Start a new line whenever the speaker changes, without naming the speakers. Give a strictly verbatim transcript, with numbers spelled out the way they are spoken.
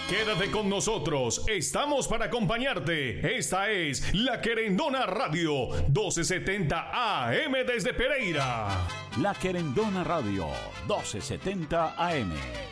Quédate con nosotros, estamos para acompañarte. Esta es La Querendona Radio, doce setenta A M desde Pereira.
La Querendona Radio, doce setenta A M.